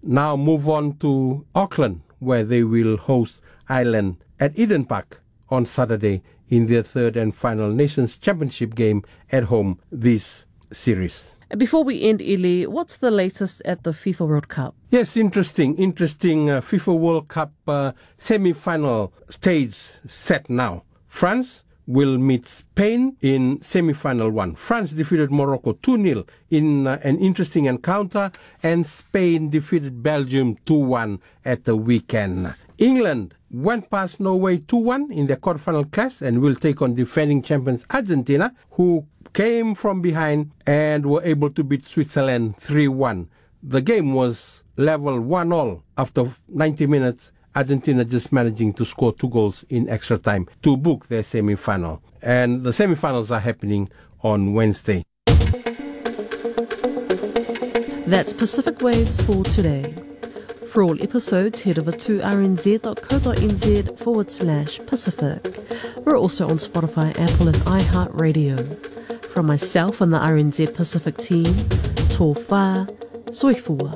now move on to Auckland, where they will host Ireland at Eden Park on Saturday in their third and final Nations Championship game at home this series. Before we end, Ili, what's the latest at the FIFA World Cup? Yes, interesting FIFA World Cup semi-final stage set now. France will meet Spain in semi-final 1. France defeated Morocco 2-0 in an interesting encounter, and Spain defeated Belgium 2-1 at the weekend. England went past Norway 2-1 in their quarterfinal clash and will take on defending champions Argentina, who came from behind and were able to beat Switzerland 3-1. The game was level 1-1 after 90 minutes, Argentina just managing to score 2 goals in extra time to book their semi-final. And the semi-finals are happening on Wednesday. That's Pacific Waves for today. For all episodes, head over to rnz.co.nz/Pacific. We're also on Spotify, Apple and iHeartRadio. From myself and the RNZ Pacific team, tō whā, soifua.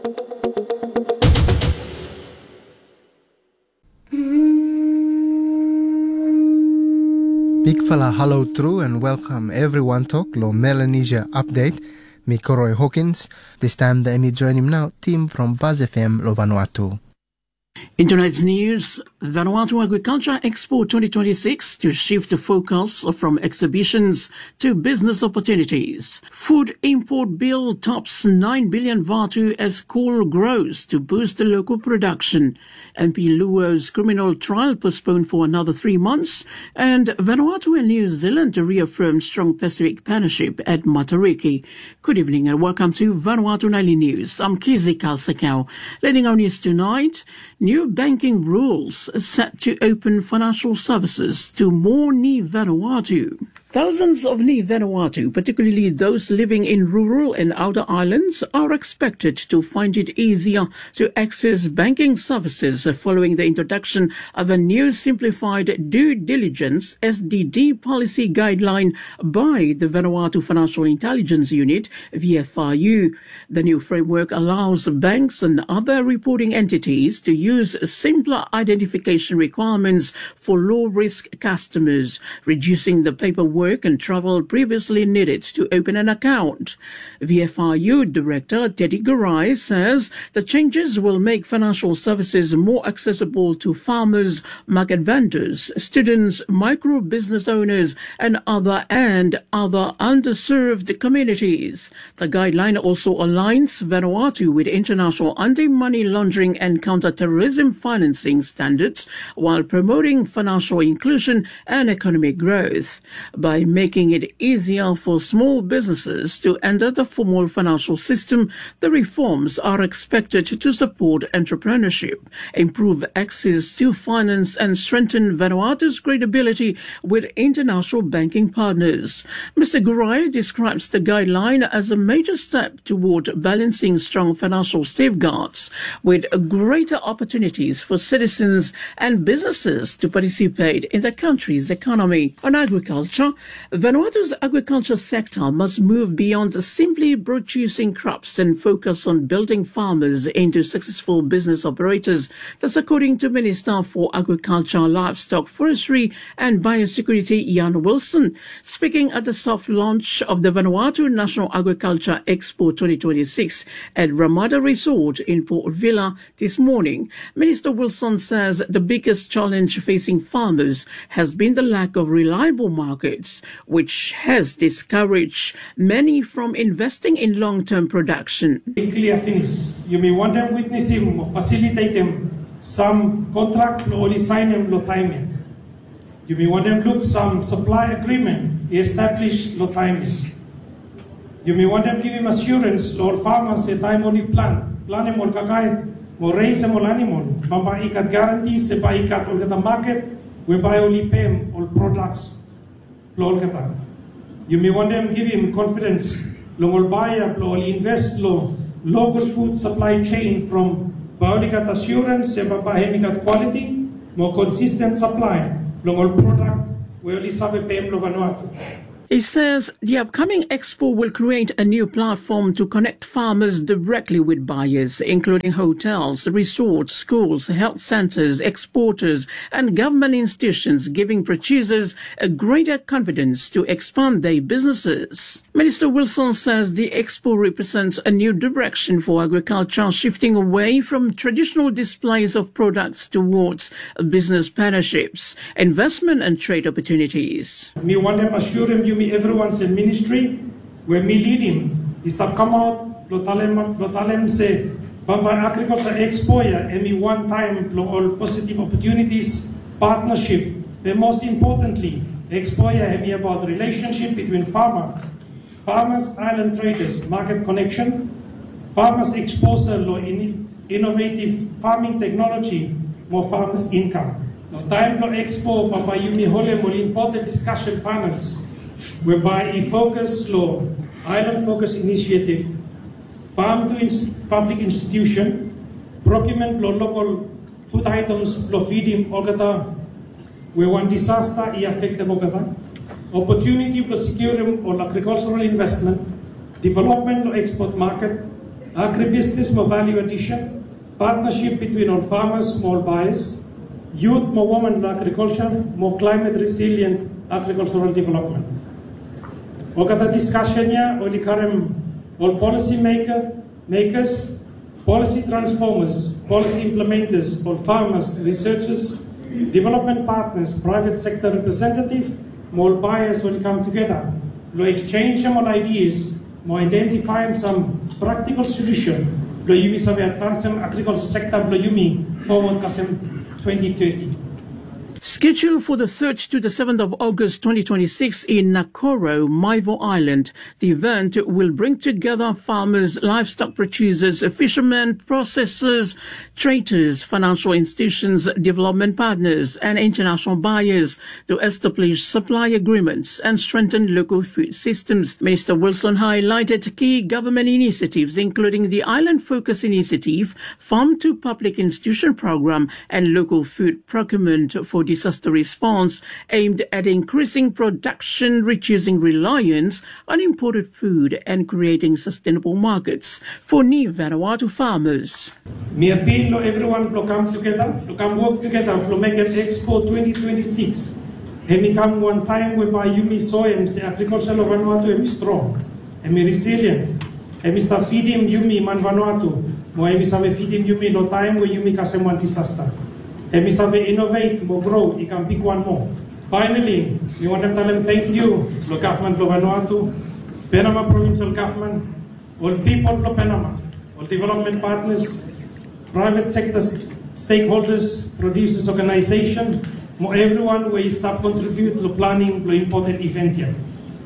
Big fella hello true and welcome everyone to Lo Melanesia Update. Me Koroi Hawkins. This time the me join him now, team from Buzz FM Lo Vanuatu. In tonight's news, Vanuatu Agriculture Expo 2026 to shift the focus from exhibitions to business opportunities. Food import bill tops 9 billion Vatu as coal grows to boost the local production. MP Luo's criminal trial postponed for another 3 months. And Vanuatu and New Zealand to reaffirm strong Pacific partnership at Matariki. Good evening and welcome to Vanuatu Nightly News. I'm Kizi Kalsakau. Leading our news tonight, new banking rules set to open financial services to more Ni Vanuatu. Thousands of Ni Vanuatu, particularly those living in rural and outer islands, are expected to find it easier to access banking services following the introduction of a new simplified due diligence SDD policy guideline by the Vanuatu Financial Intelligence Unit, VFIU. The new framework allows banks and other reporting entities to use simpler identification requirements for low-risk customers, reducing the paperwork and travel previously needed to open an account. VFIU Director Teddy Garai says the changes will make financial services more accessible to farmers, market vendors, students, micro business owners, and other underserved communities. The guideline also aligns Vanuatu with international anti-money laundering and counter-terrorism financing standards while promoting financial inclusion and economic growth. By making it easier for small businesses to enter the formal financial system, the reforms are expected to support entrepreneurship, improve access to finance, and strengthen Vanuatu's credibility with international banking partners. Mr. Gurai describes the guideline as a major step toward balancing strong financial safeguards with greater opportunities for citizens and businesses to participate in the country's economy. On agriculture, Vanuatu's agriculture sector must move beyond simply producing crops and focus on building farmers into successful business operators. That's according to Minister for Agriculture, Livestock, Forestry and Biosecurity, Ian Wilson. Speaking at the soft launch of the Vanuatu National Agriculture Expo 2026 at Ramada Resort in Port Vila this morning, Minister Wilson says the biggest challenge facing farmers has been the lack of reliable markets, which has discouraged many from investing in long-term production. Clear finish. You may want them witness him, facilitate them, some contract only sign them lo time. You may want them look some supply agreement, establish lo time. You may want them give him assurance, Lord farmers a time only plan him or kakai, more raise them all animal, mamba ikat guarantees se ba ikat all the market, whereby only pay him all products. You may want them give him confidence. Long buyer, long invest, local food supply chain from biodicat assurance, biodicat quality, more consistent supply. Long product, we only serve a pay Vanuatu. He says the upcoming expo will create a new platform to connect farmers directly with buyers, including hotels, resorts, schools, health centers, exporters, and government institutions, giving producers a greater confidence to expand their businesses. Minister Wilson says the expo represents a new direction for agriculture, shifting away from traditional displays of products towards business partnerships, investment and trade opportunities. Me want them assure him you me everyone's in ministry where me lead him. He stop come out lo talem say Bamba Agriculture Expo ya and me one time lo all positive opportunities, partnership. But most importantly, Expo ya me about relationship between farmers, island traders, market connection, farmers exposure lo innovative farming technology, more farmers income. No time lo Expo Bamba Yumi Hole more important discussion panels whereby he focus lo island focus initiative, farm to public institution, procurement lo local food items lo feeding Ogata, where one disaster he affected Ogata, opportunity to secure or agricultural investment, development lo export market, agribusiness more value addition, partnership between all farmers, small buyers, youth more women lo agriculture, more climate resilient agricultural development. Ogata discussion ya oli karem all policy makers, policy transformers, policy implementers, all farmers, researchers, development partners, private sector representative, more buyers will come together, to exchange some ideas, more identify some practical solution, to yumi sabe advance agriculture sector, to yumi forward kasem 2030. Scheduled for the 3rd to the 7th of August 2026 in Nakoro, Maivo Island, the event will bring together farmers, livestock producers, fishermen, processors, traders, financial institutions, development partners, and international buyers to establish supply agreements and strengthen local food systems. Minister Wilson highlighted key government initiatives, including the Island Focus Initiative, Farm to Public Institution Program, and local food procurement for disaster response aimed at increasing production, reducing reliance on imported food, and creating sustainable markets for new Vanuatu farmers. Me appeal to everyone to come together, to come work together, to make an Expo 2026. And me come one time whereby you me soy and say agriculture of Vanuatu is strong and me resilient. And me start feeding you me man Vanuatu. Mo me sabe feeding you me no time where you me kasem one disaster. And we have innovate, more grow, you can pick one more. Finally, we want to tell them thank you, the government of Vanuatu, Panama provincial government, all people of Panama, all development partners, private sector stakeholders, producers organization, more everyone where you start contribute to planning the important event here.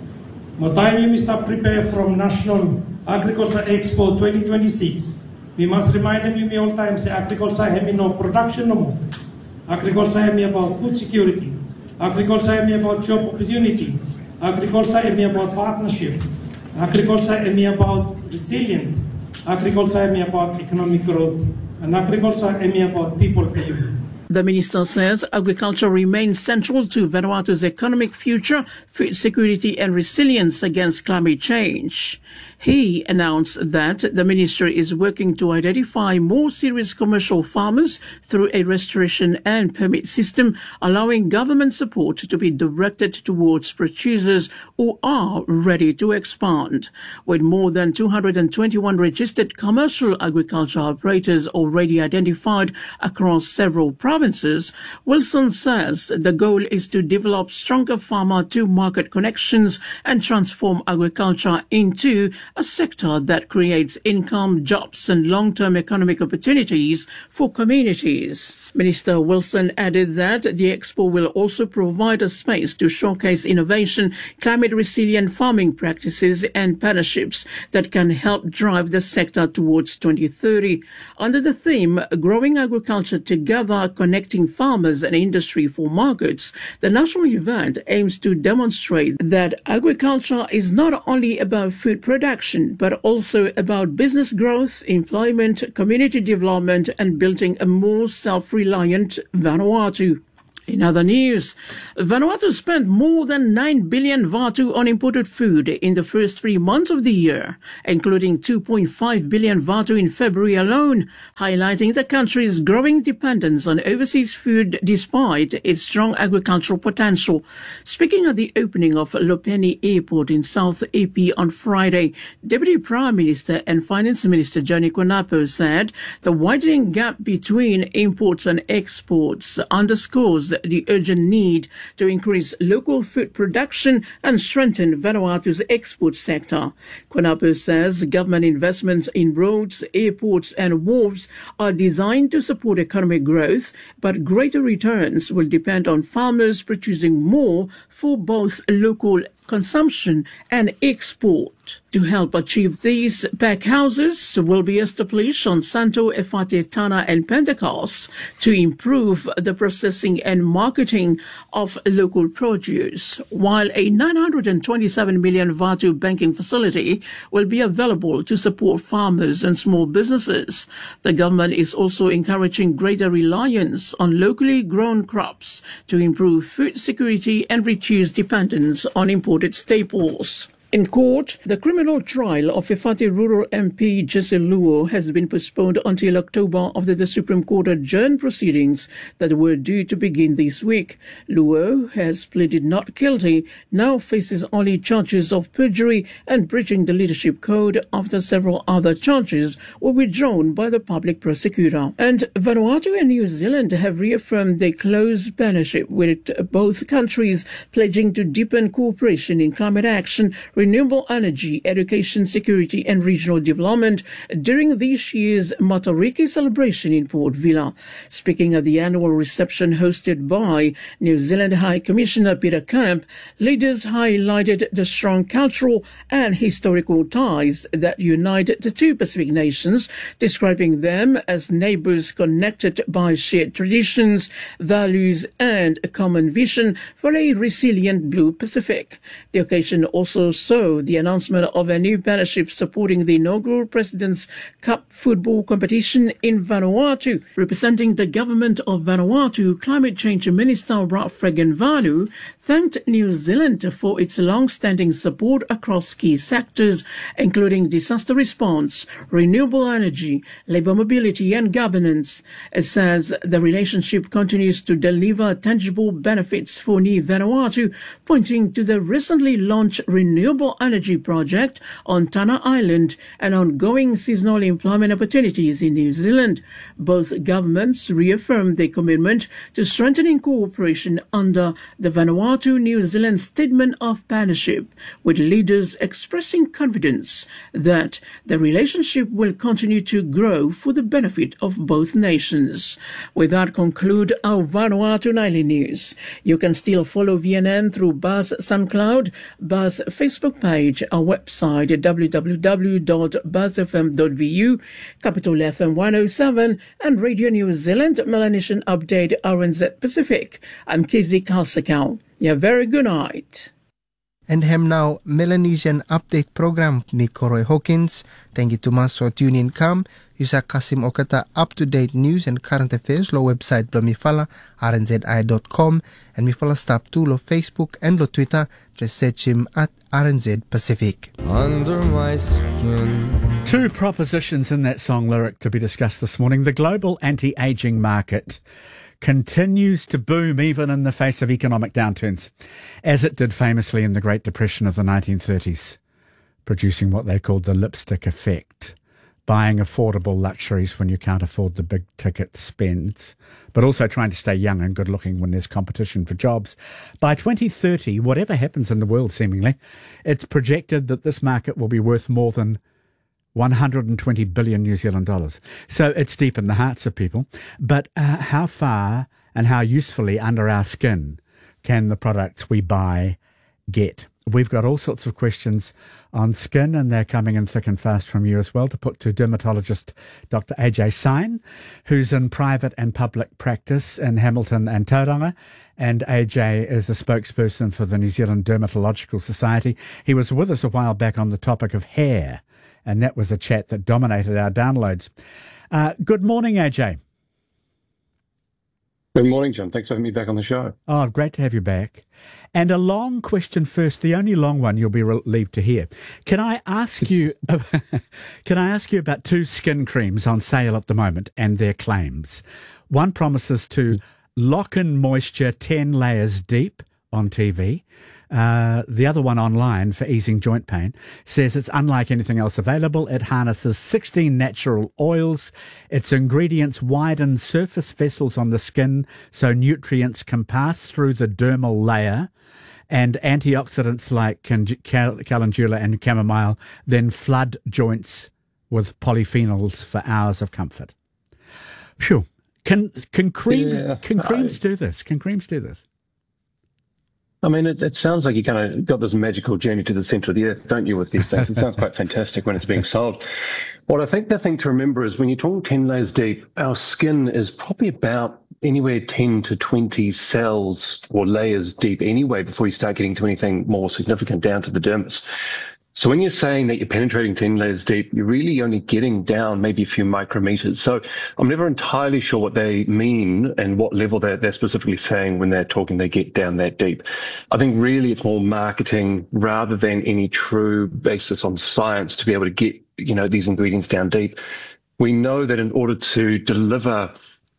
More time you start prepare from National Agriculture Expo 2026. We must remind them you all time say agriculture have no production no more. Agriculture have about food security. Agriculture have about job opportunity. Agriculture have about partnership. Agriculture have about resilience. Agriculture have about economic growth. And agriculture have about people paying. The minister says agriculture remains central to Vanuatu's economic future, food security and resilience against climate change. He announced that the ministry is working to identify more serious commercial farmers through a restoration and permit system, allowing government support to be directed towards producers who are ready to expand. With more than 221 registered commercial agriculture operators already identified across several provinces, Wilson says the goal is to develop stronger farmer-to-market connections and transform agriculture into a sector that creates income, jobs and long-term economic opportunities for communities. Minister Wilson added that the expo will also provide a space to showcase innovation, climate-resilient farming practices and partnerships that can help drive the sector towards 2030. Under the theme, Growing Agriculture Together, Connecting Farmers and Industry for Markets, the national event aims to demonstrate that agriculture is not only about food production, but also about business growth, employment, community development, and building a more self-reliant Vanuatu. In other news, Vanuatu spent more than 9 billion Vatu on imported food in the first 3 months of the year, including 2.5 billion Vatu in February alone, highlighting the country's growing dependence on overseas food despite its strong agricultural potential. Speaking at the opening of Lopeni Airport in South AP on Friday, Deputy Prime Minister and Finance Minister Johnny Konapo said the widening gap between imports and exports underscores the urgent need to increase local food production and strengthen Vanuatu's export sector. Konapo says government investments in roads, airports and wharves are designed to support economic growth, but greater returns will depend on farmers producing more for both local consumption and export. To help achieve these, packhouses will be established on Santo Efate, Tana and Pentecost to improve the processing and marketing of local produce, while a 927 million Vatu banking facility will be available to support farmers and small businesses. The government is also encouraging greater reliance on locally grown crops to improve food security and reduce dependence on imported staples. In court, the criminal trial of Efate Rural MP Jesse Luo has been postponed until October after the Supreme Court adjourned proceedings that were due to begin this week. Luo has pleaded not guilty, now faces only charges of perjury and breaching the leadership code after several other charges were withdrawn by the public prosecutor. And Vanuatu and New Zealand have reaffirmed their close partnership with both countries, pledging to deepen cooperation in climate action, renewable energy, education, security and regional development during this year's Matariki celebration in Port Vila. Speaking at the annual reception hosted by New Zealand High Commissioner Peter Camp, leaders highlighted the strong cultural and historical ties that unite the two Pacific nations, describing them as neighbours connected by shared traditions, values and a common vision for a resilient Blue Pacific. The occasion also saw the announcement of a new partnership supporting the inaugural President's Cup football competition in Vanuatu. Representing the government of Vanuatu, Climate Change Minister Ralph Fregenvanu thanked New Zealand for its long-standing support across key sectors, including disaster response, renewable energy, labour mobility and governance. It says the relationship continues to deliver tangible benefits for New Vanuatu, pointing to the recently launched renewable energy project on Tana Island and ongoing seasonal employment opportunities in New Zealand. Both governments reaffirmed their commitment to strengthening cooperation under the Vanuatu-New Zealand Statement of Partnership, with leaders expressing confidence that the relationship will continue to grow for the benefit of both nations. With that, conclude our Vanuatu Nightly News. You can still follow VNN through Buzz SoundCloud, Buzz Facebook page, our website www.buzzfm.vu, Capital FM 107 and Radio New Zealand Melanesian Update RNZ Pacific. I'm Kizzy Kalsakau. Yeah, very good night. And hem now Melanesian Update program ni Koroi Hawkins. Thank you to mas for tuning in kam. Yusa Kasim Okata up-to-date news and current affairs lo website lo mifala rnzi.com and mifala stop to lo Facebook and lo Twitter. Just search him at RNZ Pacific. Under my skin. Two propositions in that song lyric to be discussed this morning. The global anti-aging market continues to boom even in the face of economic downturns, as it did famously in the Great Depression of the 1930s, producing what they called the lipstick effect, buying affordable luxuries when you can't afford the big ticket spends, but also trying to stay young and good looking when there's competition for jobs. By 2030, whatever happens in the world seemingly, it's projected that this market will be worth more than 120 billion New Zealand dollars. So it's deep in the hearts of people. But how far and how usefully under our skin can the products we buy get? We've got all sorts of questions on skin, and they're coming in thick and fast from you as well, to put to dermatologist Dr. AJ Sain, who's in private and public practice in Hamilton and Tauranga. And AJ is a spokesperson for the New Zealand Dermatological Society. He was with us a while back on the topic of hair, and that was a chat that dominated our downloads. Good morning, AJ. Good morning, John. Thanks for having me back on the show. Oh, great to have you back. And a long question first, the only long one you'll be relieved to hear. Can I ask you about two skin creams on sale at the moment and their claims? One promises to lock in moisture 10 layers deep on TV. The other one online for easing joint pain says it's unlike anything else available. It harnesses 16 natural oils. Its ingredients widen surface vessels on the skin so nutrients can pass through the dermal layer, and antioxidants like calendula and chamomile then flood joints with polyphenols for hours of comfort. Phew. Can creams do this? Can creams do this? I mean, it sounds like you kind of got this magical journey to the centre of the earth, don't you, with these things? It sounds quite fantastic when it's being sold. What I think the thing to remember is when you're talking 10 layers deep, our skin is probably about anywhere 10 to 20 cells or layers deep anyway before you start getting to anything more significant down to the dermis. So when you're saying that you're penetrating 10 layers deep, you're really only getting down maybe a few micrometers. So I'm never entirely sure what they mean and what level they're specifically saying when they're talking they get down that deep. I think really it's more marketing rather than any true basis on science to be able to get, these ingredients down deep. We know that in order to deliver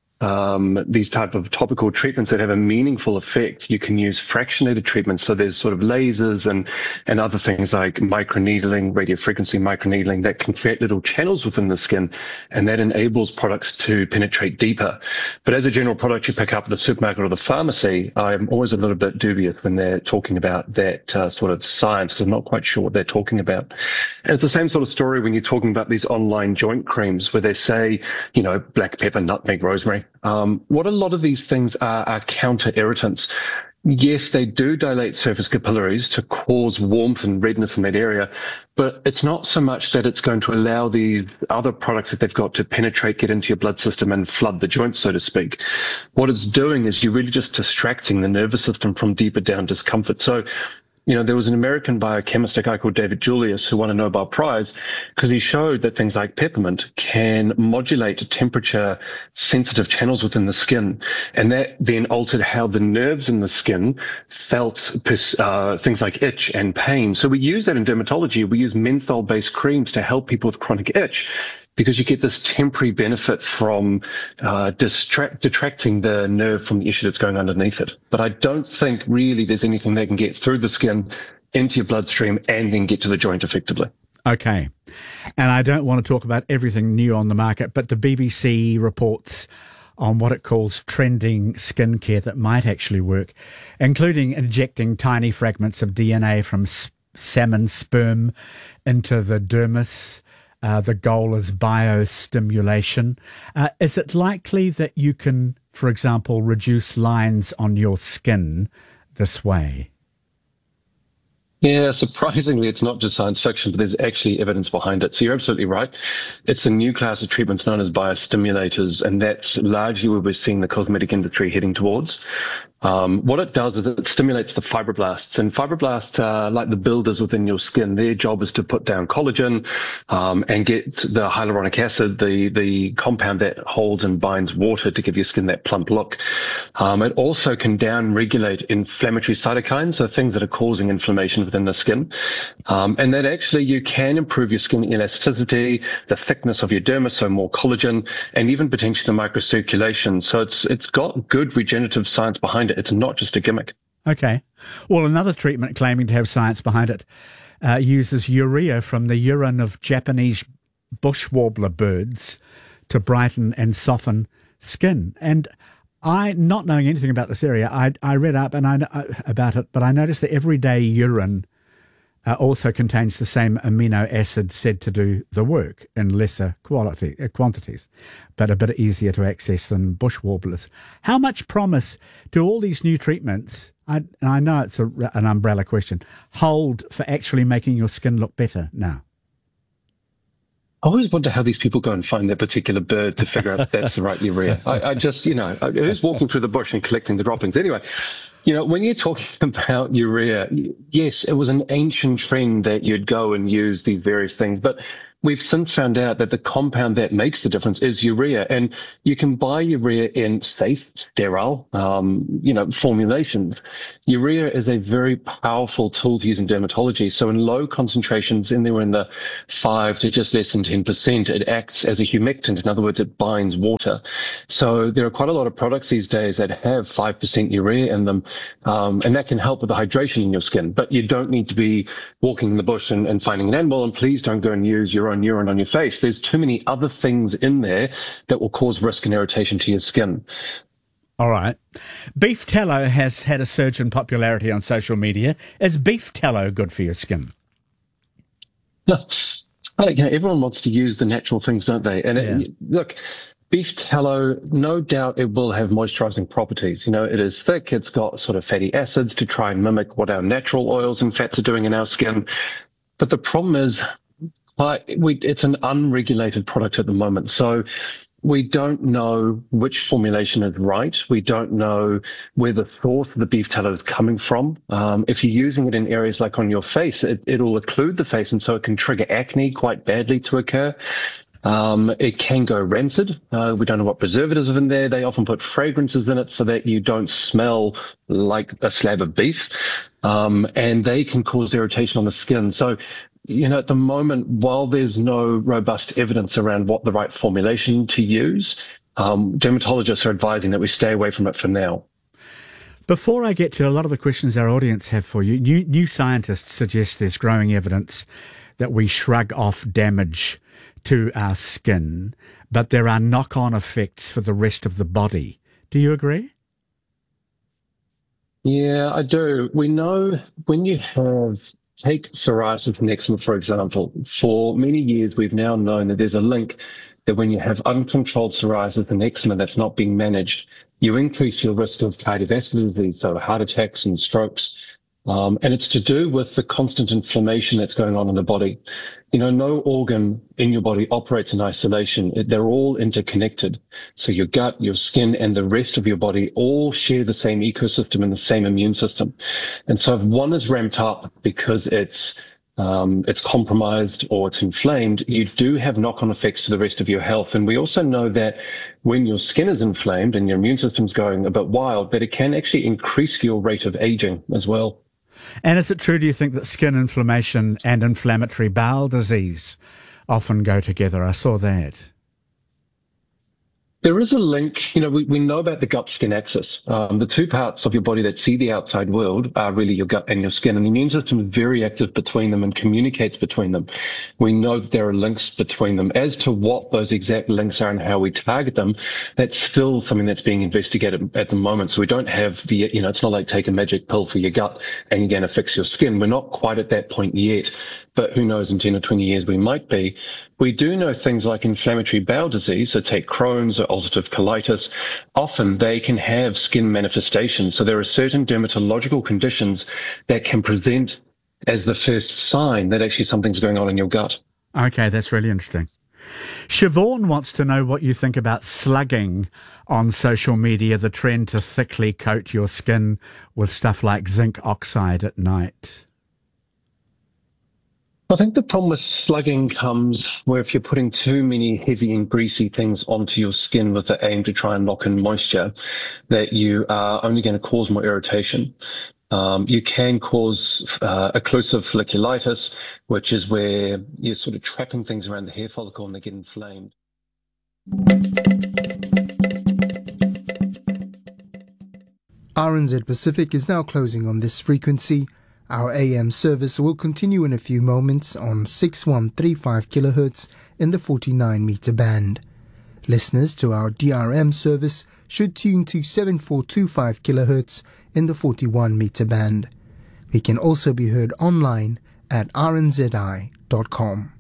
these type of topical treatments that have a meaningful effect, you can use fractionated treatments. So there's sort of lasers and other things like microneedling, radiofrequency microneedling that can create little channels within the skin, and that enables products to penetrate deeper. But as a general product you pick up at the supermarket or the pharmacy, I'm always a little bit dubious when they're talking about that sort of science, because I'm not quite sure what they're talking about. And it's the same sort of story when you're talking about these online joint creams where they say, black pepper, nutmeg, rosemary. What a lot of these things are counter irritants. Yes, they do dilate surface capillaries to cause warmth and redness in that area, but it's not so much that it's going to allow these other products that they've got to penetrate, get into your blood system and flood the joint, so to speak. What it's doing is you're really just distracting the nervous system from deeper down discomfort. So, there was an American biochemist, a guy called David Julius, who won a Nobel Prize because he showed that things like peppermint can modulate temperature-sensitive channels within the skin, and that then altered how the nerves in the skin felt things like itch and pain. So we use that in dermatology. We use menthol-based creams to help people with chronic itch, because you get this temporary benefit from detracting the nerve from the issue that's going underneath it. But I don't think really there's anything they can get through the skin into your bloodstream and then get to the joint effectively. Okay. And I don't want to talk about everything new on the market, but the BBC reports on what it calls trending skincare that might actually work, including injecting tiny fragments of DNA from salmon sperm into the dermis. The goal is biostimulation. Is it likely that you can, for example, reduce lines on your skin this way? Yeah, surprisingly, it's not just science fiction, but there's actually evidence behind it. So you're absolutely right. It's a new class of treatments known as biostimulators, and that's largely where we're seeing the cosmetic industry heading towards. What it does is it stimulates the fibroblasts, and fibroblasts are like the builders within your skin. Their job is to put down collagen and get the hyaluronic acid, the compound that holds and binds water to give your skin that plump look. It also can down-regulate inflammatory cytokines, so things that are causing inflammation within the skin. And that actually you can improve your skin elasticity, the thickness of your dermis, so more collagen, and even potentially the microcirculation. So it's got good regenerative science behind it. It's not just a gimmick. Okay. Well, another treatment claiming to have science behind it uses urea from the urine of Japanese bush warbler birds to brighten and soften skin. And I, not knowing anything about this area, I read up about it, but I noticed that everyday urine also contains the same amino acid said to do the work in lesser quantities, but a bit easier to access than bush warblers. How much promise do all these new treatments, and I know it's an umbrella question, hold for actually making your skin look better now? I always wonder how these people go and find that particular bird to figure out if that's the right urea. I just, who's walking through the bush and collecting the droppings? Anyway, when you're talking about urea, yes, it was an ancient trend that you'd go and use these various things, but we've since found out that the compound that makes the difference is urea. And you can buy urea in safe, sterile, formulations. Urea is a very powerful tool to use in dermatology. So in low concentrations, in the 5 to just less than 10%, it acts as a humectant. In other words, it binds water. So there are quite a lot of products these days that have 5% urea in them, and that can help with the hydration in your skin. But you don't need to be walking in the bush and finding an animal, and please don't go and use your own urine on your face. There's too many other things in there that will cause risk and irritation to your skin. All right. Beef tallow has had a surge in popularity on social media. Is beef tallow good for your skin? No. Everyone wants to use the natural things, don't they? And look, beef tallow, no doubt it will have moisturizing properties. It is thick. It's got sort of fatty acids to try and mimic what our natural oils and fats are doing in our skin. But the problem is it's an unregulated product at the moment. So we don't know which formulation is right. We don't know where the source of the beef tallow is coming from. If you're using it in areas like on your face, it'll occlude the face, and so it can trigger acne quite badly to occur. It can go rancid. We don't know what preservatives are in there. They often put fragrances in it so that you don't smell like a slab of beef. And they can cause irritation on the skin. So, at the moment, while there's no robust evidence around what the right formulation to use, dermatologists are advising that we stay away from it for now. Before I get to a lot of the questions our audience have for you, new scientists suggest there's growing evidence that we shrug off damage to our skin, but there are knock-on effects for the rest of the body. Do you agree? Yeah, I do. We know when you take psoriasis and eczema, for example, for many years we've now known that there's a link that when you have uncontrolled psoriasis and eczema that's not being managed, you increase your risk of cardiovascular disease, so heart attacks and strokes. And it's to do with the constant inflammation that's going on in the body. No organ in your body operates in isolation. They're all interconnected. So your gut, your skin, and the rest of your body all share the same ecosystem and the same immune system. And so if one is ramped up because it's compromised or it's inflamed, you do have knock-on effects to the rest of your health. And we also know that when your skin is inflamed and your immune system's going a bit wild, that it can actually increase your rate of aging as well. And is it true, do you think, that skin inflammation and inflammatory bowel disease often go together? I saw that. There is a link. We know about the gut-skin axis. The two parts of your body that see the outside world are really your gut and your skin, and the immune system is very active between them and communicates between them. We know that there are links between them. As to what those exact links are and how we target them, that's still something that's being investigated at the moment. So we don't have it's not like take a magic pill for your gut and you're going to fix your skin. We're not quite at that point yet. But who knows, in 10 or 20 years we might be. We do know things like inflammatory bowel disease, so take Crohn's or ulcerative colitis. Often they can have skin manifestations. So there are certain dermatological conditions that can present as the first sign that actually something's going on in your gut. Okay, that's really interesting. Siobhan wants to know what you think about slugging on social media, the trend to thickly coat your skin with stuff like zinc oxide at night. I think the problem with slugging comes where if you're putting too many heavy and greasy things onto your skin with the aim to try and lock in moisture, that you are only going to cause more irritation. You can cause occlusive folliculitis, which is where you're sort of trapping things around the hair follicle and they get inflamed. RNZ Pacific is now closing on this frequency. Our AM service will continue in a few moments on 6135 kHz in the 49 meter band. Listeners to our DRM service should tune to 7425 kHz in the 41 meter band. We can also be heard online at rnzi.com.